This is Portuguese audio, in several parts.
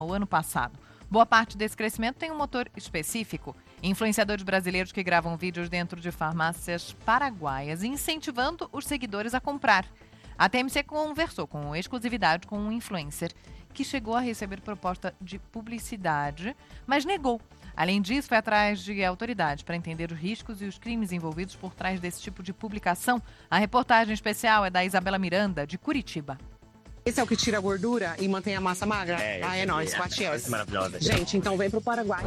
o ano passado. Boa parte desse crescimento tem um motor específico. Influenciadores brasileiros que gravam vídeos dentro de farmácias paraguaias, incentivando os seguidores a comprar. A TMC conversou com exclusividade com um influencer que chegou a receber proposta de publicidade, mas negou. Além disso, foi atrás de autoridades para entender os riscos e os crimes envolvidos por trás desse tipo de publicação. A reportagem especial é da Isabela Miranda, de Curitiba. Esse é o que tira a gordura e mantém a massa magra? É nóis, Patias. Maravilhosa. Gente, então vem pro Paraguai.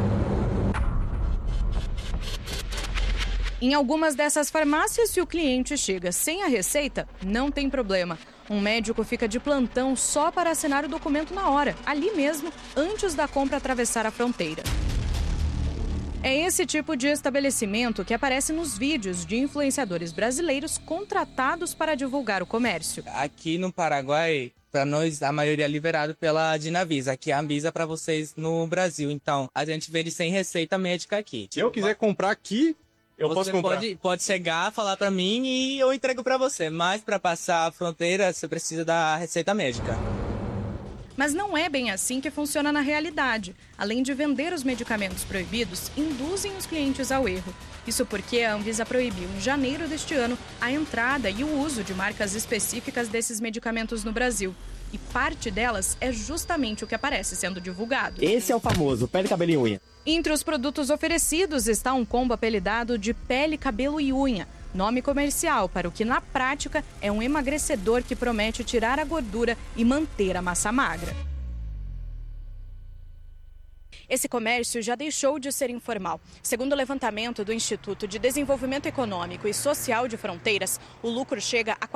Em algumas dessas farmácias, se o cliente chega sem a receita, não tem problema. Um médico fica de plantão só para assinar o documento na hora, ali mesmo, antes da compra atravessar a fronteira. É esse tipo de estabelecimento que aparece nos vídeos de influenciadores brasileiros contratados para divulgar o comércio. Aqui no Paraguai, para nós, a maioria é liberado pela Dinavisa. Aqui é a Anvisa para vocês no Brasil. Então, a gente vende sem receita médica aqui. Se eu quiser comprar aqui, eu posso comprar. Pode chegar, falar para mim e eu entrego para você. Mas para passar a fronteira, você precisa da receita médica. Mas não é bem assim que funciona na realidade. Além de vender os medicamentos proibidos, induzem os clientes ao erro. Isso porque a Anvisa proibiu, em janeiro deste ano, a entrada e o uso de marcas específicas desses medicamentos no Brasil. E parte delas é justamente o que aparece sendo divulgado. Esse é o famoso pele, cabelo e unha. Entre os produtos oferecidos está um combo apelidado de pele, cabelo e unha. Nome comercial para o que, na prática, é um emagrecedor que promete tirar a gordura e manter a massa magra. Esse comércio já deixou de ser informal. Segundo o levantamento do Instituto de Desenvolvimento Econômico e Social de Fronteiras, o lucro chega a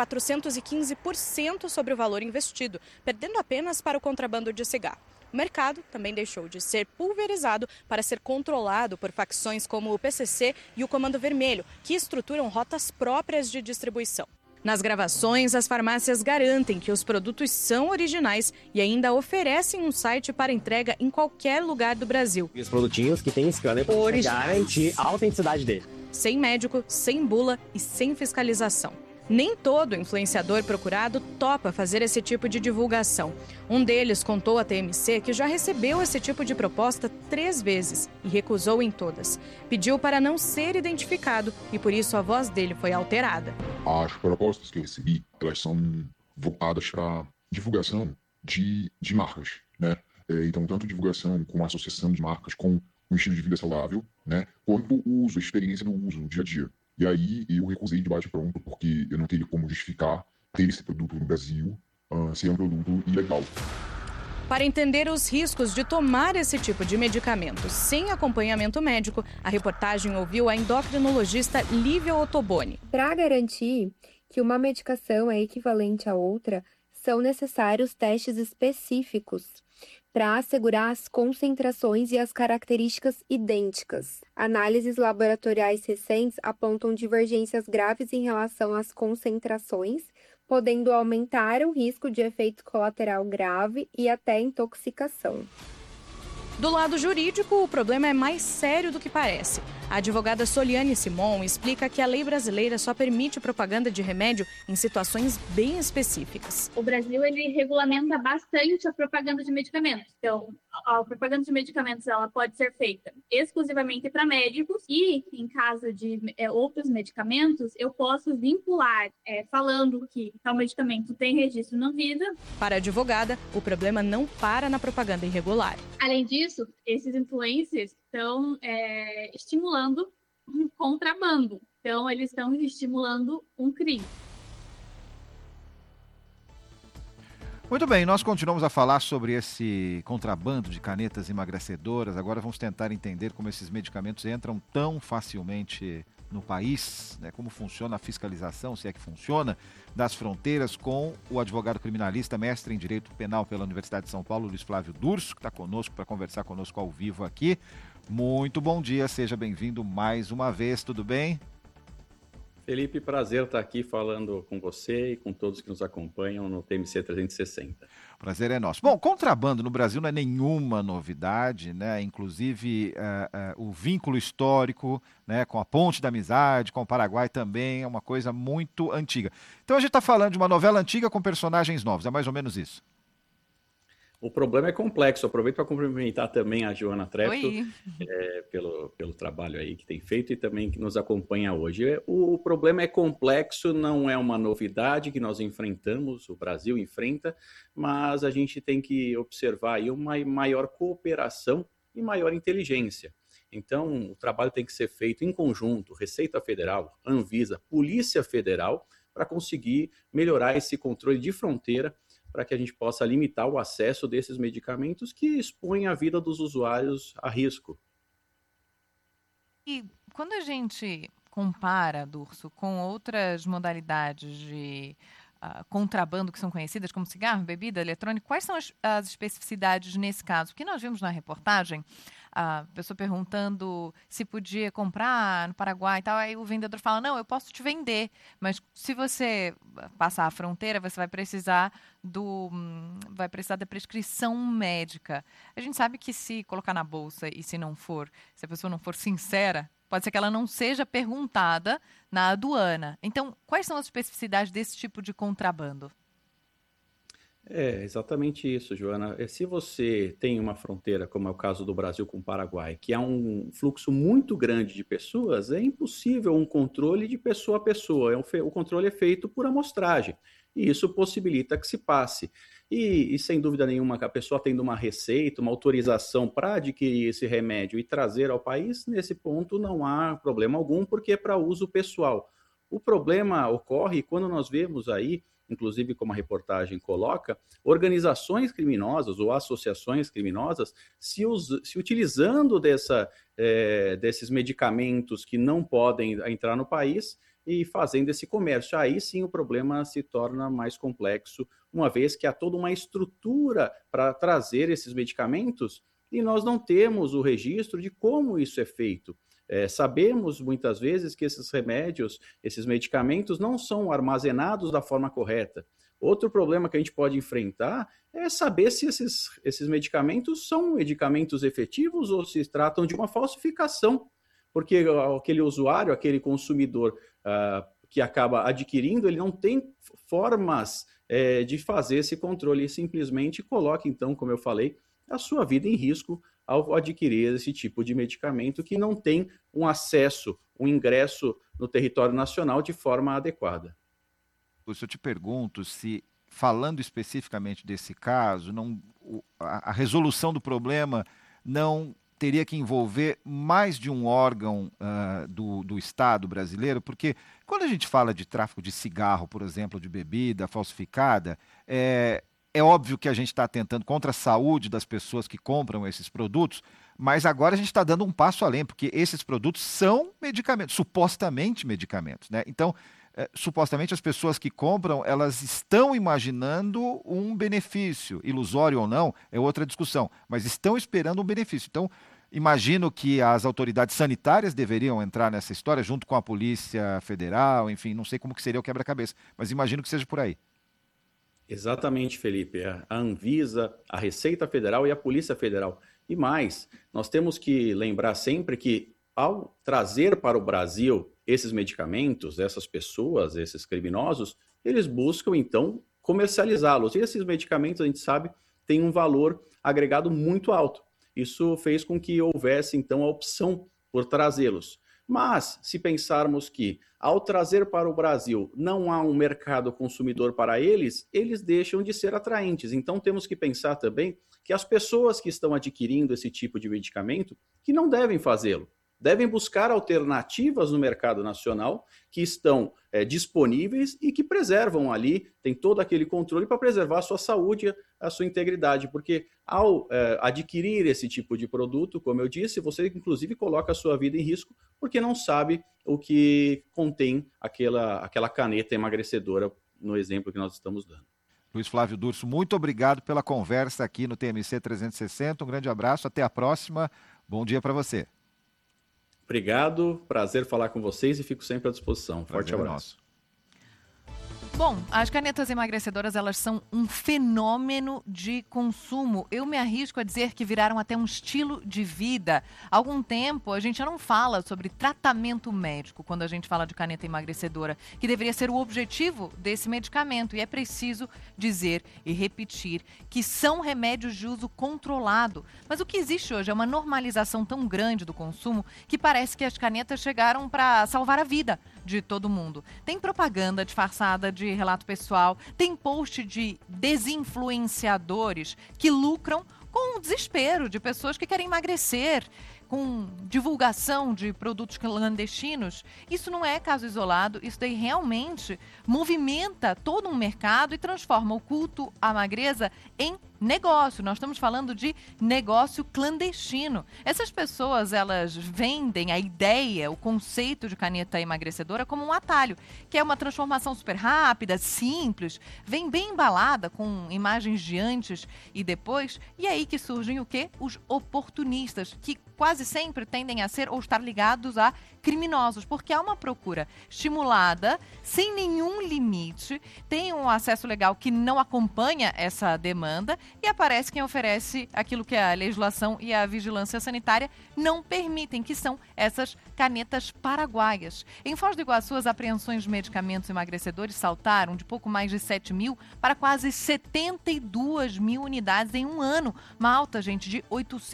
415% sobre o valor investido, perdendo apenas para o contrabando de cigarro. O mercado também deixou de ser pulverizado para ser controlado por facções como o PCC e o Comando Vermelho, que estruturam rotas próprias de distribuição. Nas gravações, as farmácias garantem que os produtos são originais e ainda oferecem um site para entrega em qualquer lugar do Brasil. E os produtinhos que tem scanner para garantir a autenticidade dele. Sem médico, sem bula e sem fiscalização. Nem todo influenciador procurado topa fazer esse tipo de divulgação. Um deles contou à TMC que já recebeu esse tipo de proposta 3 vezes e recusou em todas. Pediu para não ser identificado e por isso a voz dele foi alterada. As propostas que eu recebi, elas são voltadas para divulgação de marcas, né? Então, tanto divulgação com associação de marcas com um estilo de vida saudável, né? Quanto o uso, a experiência no uso, no dia a dia. E aí eu recusei de bate-pronto porque eu não teria como justificar ter esse produto no Brasil ser um produto ilegal. Para entender os riscos de tomar esse tipo de medicamento sem acompanhamento médico, a reportagem ouviu a endocrinologista Lívia Ottoboni. Para garantir que uma medicação é equivalente a outra, são necessários testes específicos para assegurar as concentrações e as características idênticas. Análises laboratoriais recentes apontam divergências graves em relação às concentrações, podendo aumentar o risco de efeito colateral grave e até intoxicação. Do lado jurídico, o problema é mais sério do que parece. A advogada Soliane Simon explica que a lei brasileira só permite propaganda de remédio em situações bem específicas. O Brasil, ele regulamenta bastante a propaganda de medicamentos. Então, a propaganda de medicamentos ela pode ser feita exclusivamente para médicos e, em caso de outros medicamentos, eu posso vincular falando que tal medicamento tem registro na Anvisa. Para a advogada, o problema não para na propaganda irregular. Além disso, esses influencers estão estimulando um contrabando. Então, eles estão estimulando um crime. Muito bem, nós continuamos a falar sobre esse contrabando de canetas emagrecedoras. Agora vamos tentar entender como esses medicamentos entram tão facilmente no país, né? Como funciona a fiscalização, se é que funciona, das fronteiras, com o advogado criminalista, mestre em Direito Penal pela Universidade de São Paulo, Luiz Flávio Durso, que está conosco para conversar conosco ao vivo aqui. Muito bom dia, seja bem-vindo mais uma vez, tudo bem? Felipe, prazer estar aqui falando com você e com todos que nos acompanham no TMC 360. Prazer é nosso. Bom, contrabando no Brasil não é nenhuma novidade, né? Inclusive o vínculo histórico, né, com a Ponte da Amizade, com o Paraguai também é uma coisa muito antiga. Então a gente está falando de uma novela antiga com personagens novos, é mais ou menos isso? O problema é complexo. Aproveito para cumprimentar também a Joana Trepto pelo trabalho aí que tem feito e também que nos acompanha hoje. O problema é complexo, não é uma novidade que nós enfrentamos, o Brasil enfrenta, mas a gente tem que observar aí uma maior cooperação e maior inteligência. Então, o trabalho tem que ser feito em conjunto, Receita Federal, Anvisa, Polícia Federal, para conseguir melhorar esse controle de fronteira, para que a gente possa limitar o acesso desses medicamentos que expõem a vida dos usuários a risco. E quando a gente compara, Durso, com outras modalidades de contrabando que são conhecidas, como cigarro, bebida, eletrônica, quais são as especificidades nesse caso? Porque nós vimos na reportagem a pessoa perguntando se podia comprar no Paraguai e tal, aí o vendedor fala, não, eu posso te vender, mas se você passar a fronteira, você vai precisar da prescrição médica. A gente sabe que se colocar na bolsa e se a pessoa não for sincera, pode ser que ela não seja perguntada na aduana. Então, quais são as especificidades desse tipo de contrabando? É exatamente isso, Joana. Se você tem uma fronteira, como é o caso do Brasil com o Paraguai, que há um fluxo muito grande de pessoas, é impossível um controle de pessoa a pessoa. O controle é feito por amostragem. E isso possibilita que se passe. E sem dúvida nenhuma, que a pessoa tendo uma receita, uma autorização para adquirir esse remédio e trazer ao país, nesse ponto não há problema algum, porque é para uso pessoal. O problema ocorre quando nós vemos aí, inclusive como a reportagem coloca, organizações criminosas ou associações criminosas se utilizando desses medicamentos que não podem entrar no país e fazendo esse comércio. Aí sim o problema se torna mais complexo, uma vez que há toda uma estrutura para trazer esses medicamentos e nós não temos o registro de como isso é feito. Sabemos muitas vezes que esses remédios, esses medicamentos não são armazenados da forma correta. Outro problema que a gente pode enfrentar é saber se esses medicamentos são medicamentos efetivos ou se tratam de uma falsificação, porque aquele usuário, aquele consumidor que acaba adquirindo, ele não tem formas de fazer esse controle e simplesmente coloca, então, como eu falei, a sua vida em risco ao adquirir esse tipo de medicamento que não tem um acesso, um ingresso no território nacional de forma adequada. Eu te pergunto se, falando especificamente desse caso, a resolução do problema não teria que envolver mais de um órgão do Estado brasileiro, porque quando a gente fala de tráfico de cigarro, por exemplo, de bebida falsificada, é óbvio que a gente está atentando contra a saúde das pessoas que compram esses produtos, mas agora a gente está dando um passo além, porque esses produtos são medicamentos, supostamente medicamentos, né? Então, supostamente as pessoas que compram, elas estão imaginando um benefício, ilusório ou não, é outra discussão, mas estão esperando um benefício. Então, imagino que as autoridades sanitárias deveriam entrar nessa história, junto com a Polícia Federal, enfim, não sei como que seria o quebra-cabeça, mas imagino que seja por aí. Exatamente, Felipe. A Anvisa, a Receita Federal e a Polícia Federal. E mais, nós temos que lembrar sempre que, ao trazer para o Brasil esses medicamentos, essas pessoas, esses criminosos, eles buscam, então, comercializá-los. E esses medicamentos, a gente sabe, têm um valor agregado muito alto. Isso fez com que houvesse, então, a opção por trazê-los. Mas, se pensarmos que, ao trazer para o Brasil, não há um mercado consumidor para eles, eles deixam de ser atraentes. Então, temos que pensar também que as pessoas que estão adquirindo esse tipo de medicamento, que não devem fazê-lo, devem buscar alternativas no mercado nacional que estão disponíveis e que preservam ali, tem todo aquele controle para preservar a sua saúde, a sua integridade, porque ao adquirir esse tipo de produto, como eu disse, você inclusive coloca a sua vida em risco porque não sabe o que contém aquela caneta emagrecedora, no exemplo que nós estamos dando. Luiz Flávio Durso, muito obrigado pela conversa aqui no TMC 360, um grande abraço, até a próxima, bom dia para você. Obrigado, prazer falar com vocês e fico sempre à disposição. Forte abraço. Bom, as canetas emagrecedoras, elas são um fenômeno de consumo. Eu me arrisco a dizer que viraram até um estilo de vida. Há algum tempo, a gente já não fala sobre tratamento médico quando a gente fala de caneta emagrecedora, que deveria ser o objetivo desse medicamento. E é preciso dizer e repetir que são remédios de uso controlado. Mas o que existe hoje é uma normalização tão grande do consumo que parece que as canetas chegaram para salvar a vida de todo mundo. Tem propaganda disfarçada de relato pessoal, tem post de desinfluenciadores que lucram com o desespero de pessoas que querem emagrecer, com divulgação de produtos clandestinos. Isso não é caso isolado, isso daí realmente movimenta todo um mercado e transforma o culto à magreza em negócio. Nós estamos falando de negócio clandestino. Essas pessoas, elas vendem a ideia, o conceito de caneta emagrecedora como um atalho, que é uma transformação super rápida, simples, vem bem embalada com imagens de antes e depois, e é aí que surgem o quê? Os oportunistas, que quase sempre tendem a ser ou estar ligados a criminosos, porque há uma procura estimulada, sem nenhum limite, tem um acesso legal que não acompanha essa demanda e aparece quem oferece aquilo que a legislação e a vigilância sanitária não permitem, que são essas canetas paraguaias. Em Foz do Iguaçu, as apreensões de medicamentos emagrecedores saltaram de pouco mais de 7 mil para quase 72 mil unidades em um ano, uma alta, gente, de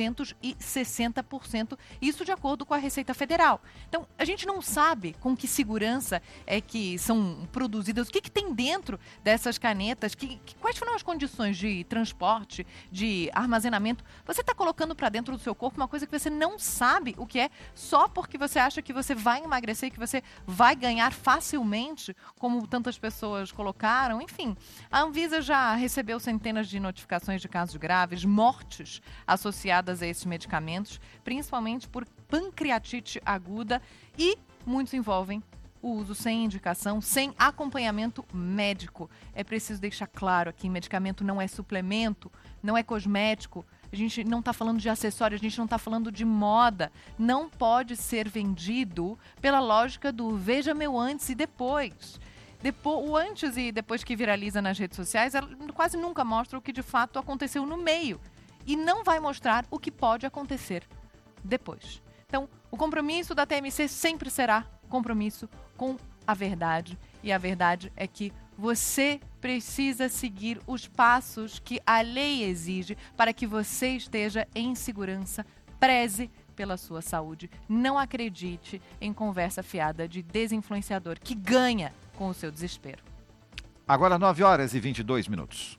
860%, isso de acordo com a Receita Federal. Então, a gente não sabe com que segurança é que são produzidas, o que tem dentro dessas canetas, quais foram as condições de transporte, de armazenamento. Você está colocando para dentro do seu corpo uma coisa que você não sabe o que é, só porque você acha que você vai emagrecer e que você vai ganhar facilmente, como tantas pessoas colocaram. Enfim, a Anvisa já recebeu centenas de notificações de casos graves, mortes associadas a esses medicamentos, principalmente por pancreatite aguda, e muitos envolvem o uso sem indicação, sem acompanhamento médico. É preciso deixar claro aqui, medicamento não é suplemento, não é cosmético, a gente não está falando de acessório, a gente não está falando de moda. Não pode ser vendido pela lógica do veja meu antes e depois. O antes e depois que viraliza nas redes sociais, ela quase nunca mostra o que de fato aconteceu no meio. E não vai mostrar o que pode acontecer depois. Então, o compromisso da TMC sempre será compromisso com a verdade. E a verdade é que você precisa seguir os passos que a lei exige para que você esteja em segurança, preze pela sua saúde. Não acredite em conversa fiada de desinfluenciador que ganha com o seu desespero. Agora 9h22.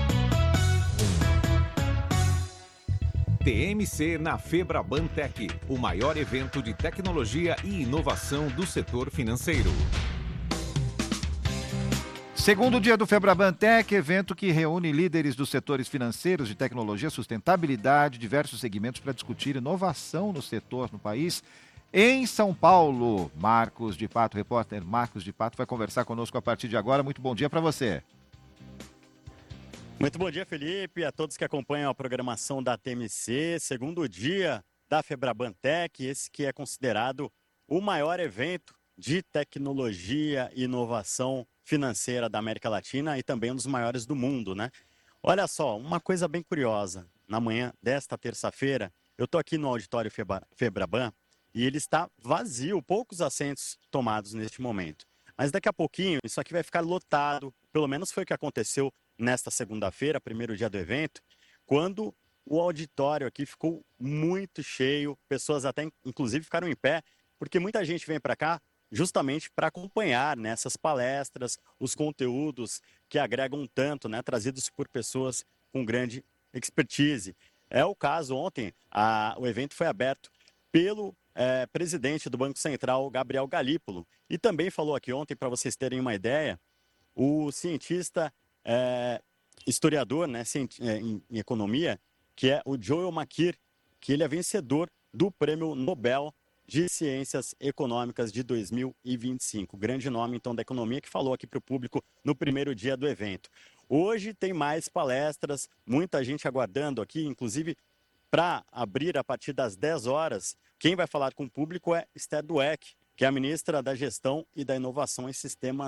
TMC na Febraban Tech, o maior evento de tecnologia e inovação do setor financeiro. Segundo dia do Febraban Tech, evento que reúne líderes dos setores financeiros, de tecnologia, sustentabilidade, diversos segmentos para discutir inovação no setor no país. Em São Paulo, Marcos de Pato, repórter Marcos de Pato, vai conversar conosco a partir de agora. Muito bom dia para você. Muito bom dia, Felipe, a todos que acompanham a programação da TMC, segundo dia da Febraban Tech, esse que é considerado o maior evento de tecnologia e inovação financeira da América Latina e também um dos maiores do mundo, né? Olha só, uma coisa bem curiosa, na manhã desta terça-feira, eu estou aqui no auditório Febraban e ele está vazio, poucos assentos tomados neste momento. Mas daqui a pouquinho isso aqui vai ficar lotado, pelo menos foi o que aconteceu nesta segunda-feira, primeiro dia do evento, quando o auditório aqui ficou muito cheio, pessoas até inclusive ficaram em pé, porque muita gente vem para cá justamente para acompanhar nessas palestras, os conteúdos que agregam tanto, né, trazidos por pessoas com grande expertise. É o caso ontem, o evento foi aberto pelo presidente do Banco Central, Gabriel Galípolo, e também falou aqui ontem, para vocês terem uma ideia, o cientista historiador, né, em economia, que é o Joel Makir, que ele é vencedor do Prêmio Nobel de Ciências Econômicas de 2025. Grande nome, então, da economia, que falou aqui para o público no primeiro dia do evento. Hoje tem mais palestras, muita gente aguardando aqui, inclusive para abrir a partir das 10 horas. Quem vai falar com o público é Esther Dweck, que é a ministra da Gestão e da Inovação em Sistemas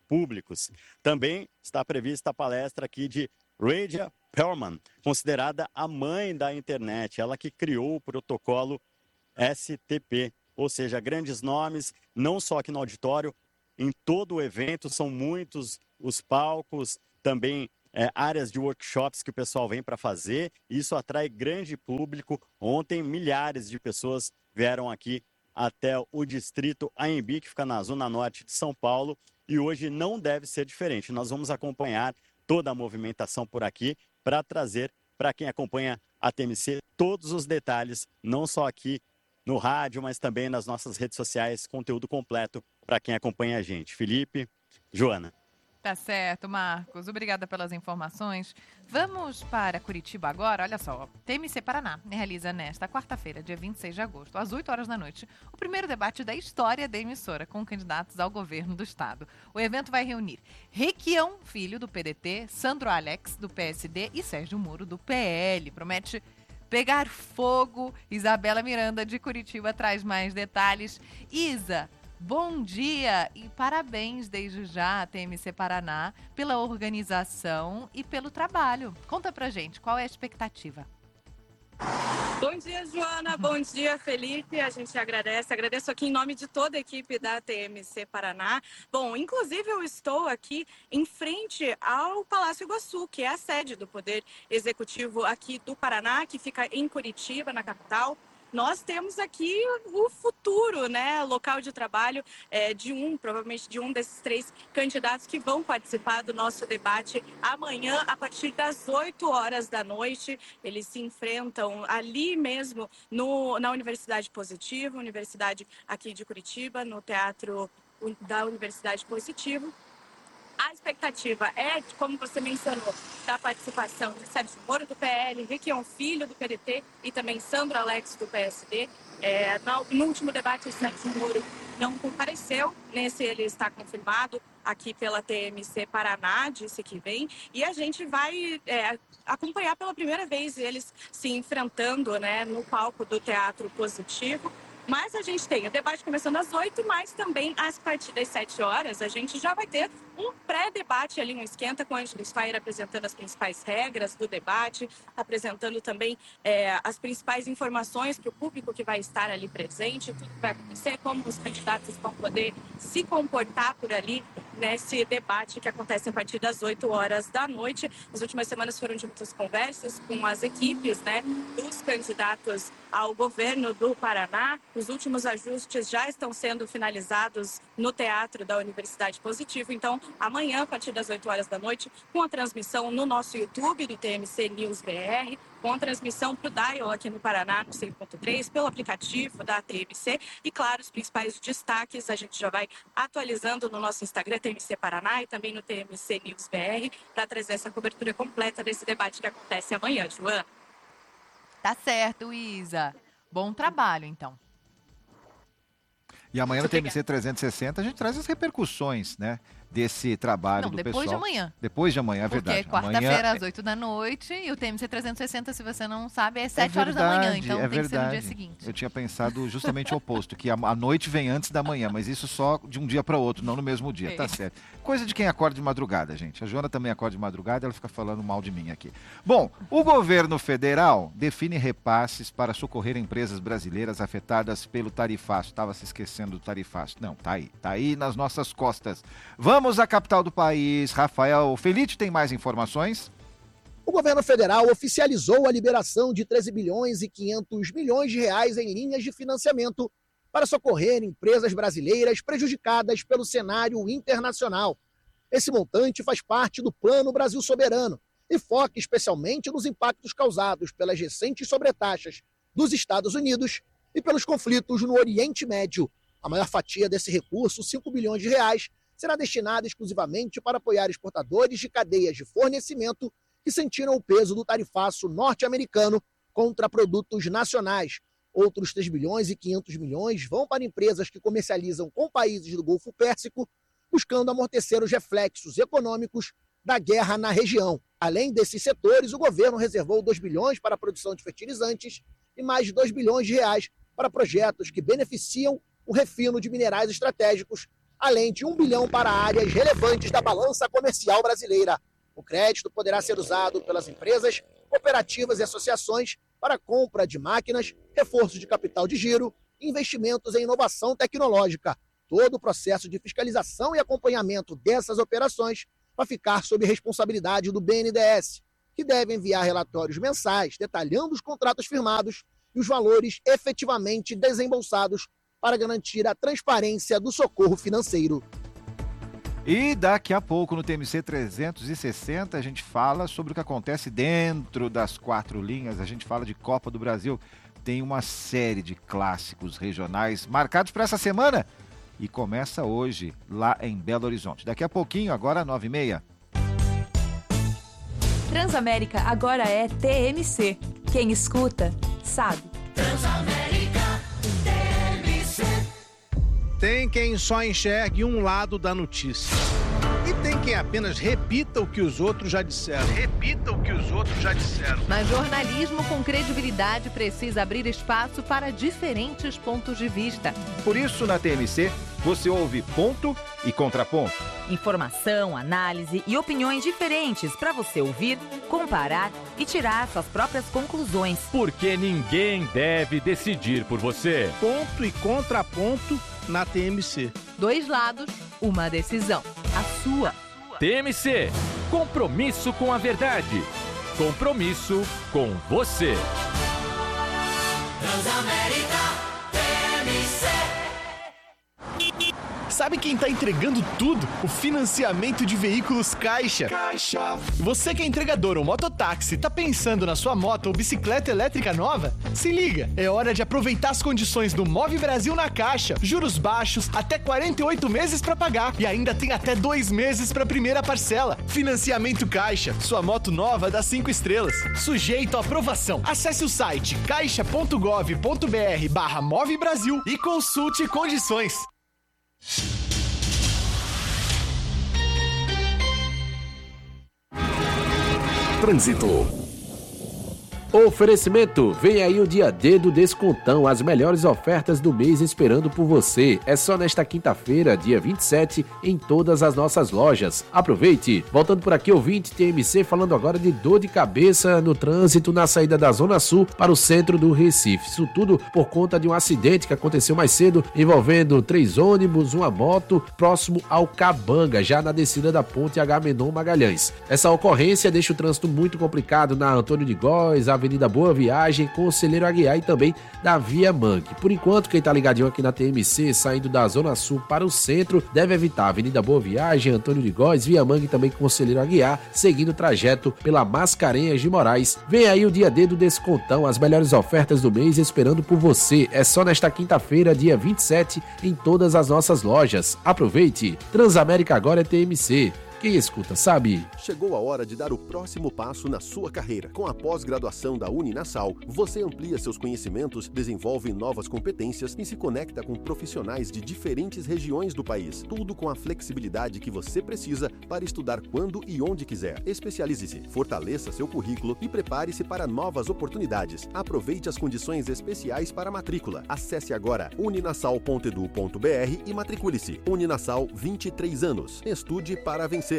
públicos. Também está prevista a palestra aqui de Radia Perlman, considerada a mãe da internet, ela que criou o protocolo STP, ou seja, grandes nomes, não só aqui no auditório, em todo o evento, são muitos os palcos, também áreas de workshops que o pessoal vem para fazer. Isso atrai grande público. Ontem, milhares de pessoas vieram aqui até o distrito AMB, que fica na zona norte de São Paulo, e hoje não deve ser diferente. Nós vamos acompanhar toda a movimentação por aqui para trazer para quem acompanha a TMC todos os detalhes, não só aqui no rádio, mas também nas nossas redes sociais, conteúdo completo para quem acompanha a gente. Felipe, Joana. Tá certo, Marcos. Obrigada pelas informações. Vamos para Curitiba agora. Olha só, TMC Paraná realiza nesta quarta-feira, dia 26 de agosto, às 8 horas da noite, o primeiro debate da história da emissora com candidatos ao governo do estado. O evento vai reunir Requião Filho, do PDT, Sandro Alex, do PSD e Sérgio Moro, do PL. Promete pegar fogo. Isabela Miranda, de Curitiba, traz mais detalhes. Isa, bom dia e parabéns desde já à TMC Paraná pela organização e pelo trabalho. Conta pra gente, qual é a expectativa? Bom dia, Joana. Bom dia, Felipe. A gente agradeço aqui em nome de toda a equipe da TMC Paraná. Bom, inclusive eu estou aqui em frente ao Palácio Iguaçu, que é a sede do Poder Executivo aqui do Paraná, que fica em Curitiba, na capital. Nós temos aqui o futuro, né, local de trabalho provavelmente de um desses 3 candidatos que vão participar do nosso debate amanhã, a partir das 8 horas da noite. Eles se enfrentam ali mesmo na Universidade Positivo, Universidade aqui de Curitiba, no Teatro da Universidade Positivo. A expectativa é, como você mencionou, da participação de Sérgio Moro, do PL, Requião Filho, do PDT e também Sandro Alex, do PSD. No último debate, o Sérgio Moro não compareceu. Nesse, ele está confirmado aqui pela TMC Paraná, disse que vem. E a gente vai acompanhar pela primeira vez eles se enfrentando, né, no palco do Teatro Positivo. Mas a gente tem o debate começando às 8, mas também a partir das 7 horas a gente já vai ter um pré-debate ali, um esquenta com a Angela Sfayer apresentando as principais regras do debate, apresentando também as principais informações para o público que vai estar ali presente, tudo que vai acontecer, como os candidatos vão poder se comportar por ali nesse debate que acontece a partir das 8 horas da noite. As últimas semanas foram de muitas conversas com as equipes, né, dos candidatos ao governo do Paraná. Os últimos ajustes já estão sendo finalizados no Teatro da Universidade Positivo. Então, amanhã, a partir das 8 horas da noite, com a transmissão no nosso YouTube do TMC News BR, com a transmissão para o Dial aqui no Paraná, no 100.3, pelo aplicativo da TMC. E, claro, os principais destaques a gente já vai atualizando no nosso Instagram, TMC Paraná, e também no TMC News BR, para trazer essa cobertura completa desse debate que acontece amanhã, Joana. Tá certo, Isa. Bom trabalho, então. E amanhã no TMC 360 a gente traz as repercussões, né, desse trabalho do pessoal. Depois de amanhã. Depois de amanhã, é verdade. Porque quarta-feira às 8 da noite e o TMC 360, se você não sabe, é 7 horas da manhã, então tem que ser no dia seguinte. Eu tinha pensado justamente o oposto, que a noite vem antes da manhã, mas isso só de um dia para o outro, não no mesmo dia, tá certo. Coisa de quem acorda de madrugada, gente. A Joana também acorda de madrugada, ela fica falando mal de mim aqui. Bom, o governo federal define repasses para socorrer empresas brasileiras afetadas pelo tarifaço. Estava se esquecendo do tarifaço. Não, tá aí nas nossas costas. Vamos à capital do país. Rafael Felite tem mais informações? O governo federal oficializou a liberação de 13 bilhões e 500 milhões de reais em linhas de financiamento para socorrer empresas brasileiras prejudicadas pelo cenário internacional. Esse montante faz parte do Plano Brasil Soberano e foca especialmente nos impactos causados pelas recentes sobretaxas dos Estados Unidos e pelos conflitos no Oriente Médio. A maior fatia desse recurso, 5 bilhões de reais, será destinada exclusivamente para apoiar exportadores de cadeias de fornecimento que sentiram o peso do tarifaço norte-americano contra produtos nacionais. Outros 3 bilhões e 500 milhões vão para empresas que comercializam com países do Golfo Pérsico, buscando amortecer os reflexos econômicos da guerra na região. Além desses setores, o governo reservou 2 bilhões para a produção de fertilizantes e mais de 2 bilhões de reais para projetos que beneficiam o refino de minerais estratégicos além de 1 bilhão para áreas relevantes da balança comercial brasileira. O crédito poderá ser usado pelas empresas, cooperativas e associações para compra de máquinas, reforço de capital de giro, investimentos em inovação tecnológica. Todo o processo de fiscalização e acompanhamento dessas operações vai ficar sob responsabilidade do BNDES, que deve enviar relatórios mensais detalhando os contratos firmados e os valores efetivamente desembolsados para garantir a transparência do socorro financeiro. E daqui a pouco no TMC 360 a gente fala sobre o que acontece dentro das 4 linhas, a gente fala de Copa do Brasil. Tem uma série de clássicos regionais marcados para essa semana e começa hoje lá em Belo Horizonte. Daqui a pouquinho, agora 9h30. Transamérica agora é TMC. Quem escuta, sabe. Transamérica TMC. Tem quem só enxergue um lado da notícia. E tem quem apenas repita o que os outros já disseram. Mas jornalismo com credibilidade precisa abrir espaço para diferentes pontos de vista. Por isso, na TMC, você ouve ponto e contraponto. Informação, análise e opiniões diferentes para você ouvir, comparar e tirar suas próprias conclusões. Porque ninguém deve decidir por você. Ponto e contraponto na TMC. 2 lados, uma decisão. A sua. TMC. Compromisso com a verdade. Compromisso com você. Transamérica TMC. Sabe quem está entregando tudo? O financiamento de veículos Caixa. Você que é entregador ou mototáxi, tá pensando na sua moto ou bicicleta elétrica nova? Se liga, é hora de aproveitar as condições do Move Brasil na Caixa. Juros baixos, até 48 meses para pagar e ainda tem até 2 meses para a primeira parcela. Financiamento Caixa, sua moto nova dá 5 estrelas. Sujeito à aprovação. Acesse o site caixa.gov.br/Move Brasil e consulte condições. Trânsito. Oferecimento, vem aí o dia D do Descontão, as melhores ofertas do mês esperando por você. É só nesta quinta-feira, dia 27, em todas as nossas lojas. Aproveite! Voltando por aqui, ouvinte TMC, falando agora de dor de cabeça no trânsito na saída da Zona Sul para o centro do Recife. Isso tudo por conta de um acidente que aconteceu mais cedo, envolvendo 3 ônibus, uma moto, próximo ao Cabanga, já na descida da ponte Agamenon Magalhães. Essa ocorrência deixa o trânsito muito complicado na Antônio de Góes, Avenida Boa Viagem, Conselheiro Aguiar e também da Via Mangue. Por enquanto, quem tá ligadinho aqui na TMC, saindo da Zona Sul para o centro, deve evitar Avenida Boa Viagem, Antônio de Góes, Via Mangue e também Conselheiro Aguiar, seguindo o trajeto pela Mascarenhas de Moraes. Vem aí o dia D do Descontão, as melhores ofertas do mês esperando por você. É só nesta quinta-feira, dia 27, em todas as nossas lojas. Aproveite! Transamérica agora é TMC. Quem escuta sabe. Chegou a hora de dar o próximo passo na sua carreira. Com a pós-graduação da Uninasal, você amplia seus conhecimentos, desenvolve novas competências e se conecta com profissionais de diferentes regiões do país. Tudo com a flexibilidade que você precisa para estudar quando e onde quiser. Especialize-se, fortaleça seu currículo e prepare-se para novas oportunidades. Aproveite as condições especiais para a matrícula. Acesse agora uninasal.edu.br e matricule-se. Uninasal, 23 anos. Estude para vencer.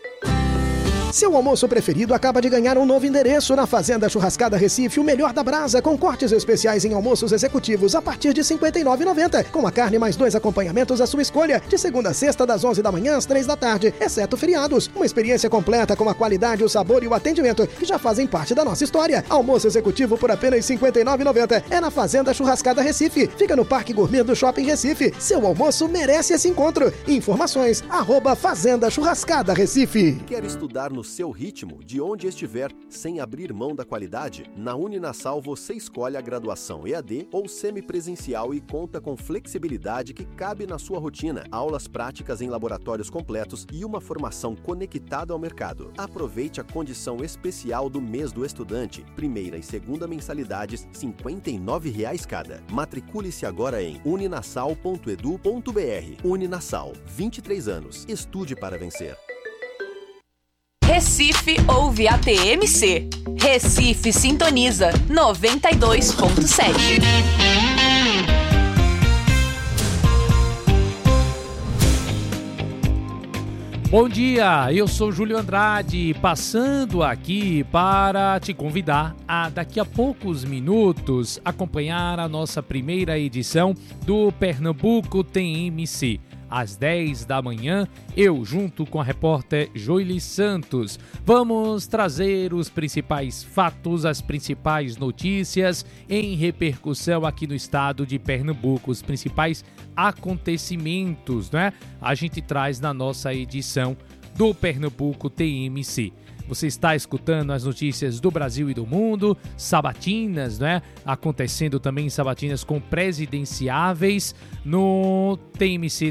Seu almoço preferido acaba de ganhar um novo endereço na Fazenda Churrascada Recife, o melhor da brasa, com cortes especiais em almoços executivos a partir de R$ 59,90, com a carne mais 2 acompanhamentos à sua escolha, de segunda a sexta, das 11 da manhã às 3 da tarde, exceto feriados. Uma experiência completa com a qualidade, o sabor e o atendimento que já fazem parte da nossa história. Almoço executivo por apenas R$ 59,90. É na Fazenda Churrascada Recife. Fica no Parque Gourmet do Shopping Recife. Seu almoço merece esse encontro. Informações, @Fazenda Churrascada Recife. Quer estudar no seu ritmo, de onde estiver, sem abrir mão da qualidade? Na Uninasal você escolhe a graduação EAD ou semipresencial e conta com flexibilidade que cabe na sua rotina, aulas práticas em laboratórios completos e uma formação conectada ao mercado. Aproveite a condição especial do mês do estudante, primeira e segunda mensalidades, R$ 59,00 cada. Matricule-se agora em uninasal.edu.br. Uninasal, 23 anos. Estude para vencer. Recife ouve a TMC. Recife sintoniza 92.7. Bom dia, eu sou Júlio Andrade, passando aqui para te convidar a daqui a poucos minutos acompanhar a nossa primeira edição do Pernambuco TMC. Às 10 da manhã, eu, junto com a repórter Joyli Santos, vamos trazer os principais fatos, as principais notícias em repercussão aqui no estado de Pernambuco, os principais acontecimentos, né? A gente traz na nossa edição do Pernambuco TMC. Você está escutando as notícias do Brasil e do mundo, sabatinas, né? Acontecendo também sabatinas com presidenciáveis no TMC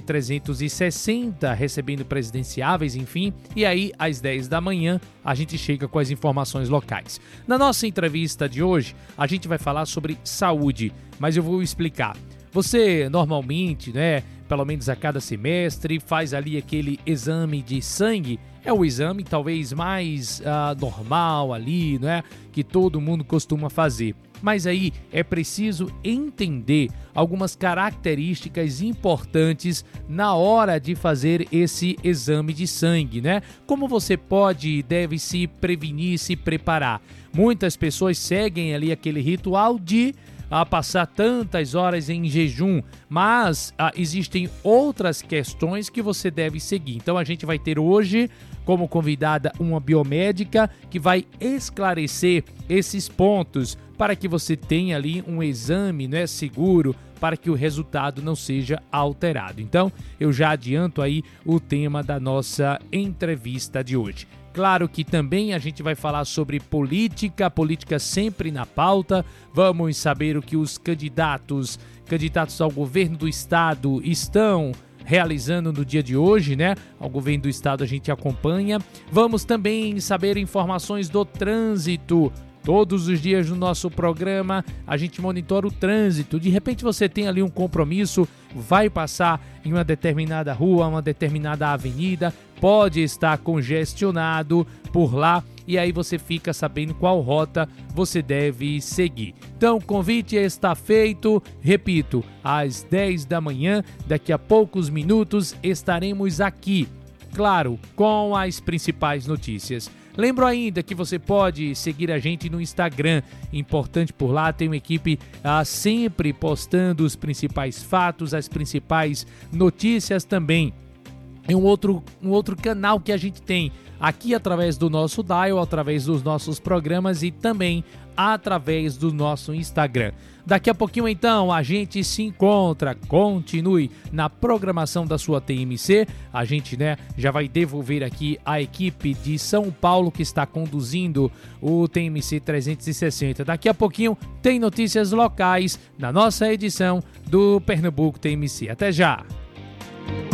360, recebendo presidenciáveis, enfim. E aí, às 10 da manhã, a gente chega com as informações locais. Na nossa entrevista de hoje, a gente vai falar sobre saúde, mas eu vou explicar. Você normalmente, né, pelo menos a cada semestre, faz ali aquele exame de sangue. É o exame talvez mais normal ali, né, que todo mundo costuma fazer. Mas aí é preciso entender algumas características importantes na hora de fazer esse exame de sangue, né? Como você pode e deve se prevenir, se preparar. Muitas pessoas seguem ali aquele ritual de passar tantas horas em jejum, mas existem outras questões que você deve seguir. Então a gente vai ter hoje como convidada uma biomédica que vai esclarecer esses pontos para que você tenha ali um exame, né, seguro, para que o resultado não seja alterado. Então eu já adianto aí o tema da nossa entrevista de hoje. Claro que também a gente vai falar sobre política sempre na pauta. Vamos saber o que os candidatos ao governo do estado estão realizando no dia de hoje, né? Ao governo do estado a gente acompanha. Vamos também saber informações do trânsito. Todos os dias no nosso programa a gente monitora o trânsito. De repente você tem ali um compromisso, vai passar em uma determinada rua, uma determinada avenida, pode estar congestionado por lá e aí você fica sabendo qual rota você deve seguir. Então o convite está feito, repito, às 10 da manhã, daqui a poucos minutos estaremos aqui, claro, com as principais notícias. Lembro ainda que você pode seguir a gente no Instagram, importante por lá, tem uma equipe sempre postando os principais fatos, as principais notícias também. É um outro canal que a gente tem aqui através do nosso dial, através dos nossos programas e também através do nosso Instagram. Daqui a pouquinho, então, a gente se encontra. Continue na programação da sua TMC. A gente, né, já vai devolver aqui a equipe de São Paulo que está conduzindo o TMC 360. Daqui a pouquinho tem notícias locais na nossa edição do Pernambuco TMC. Até já!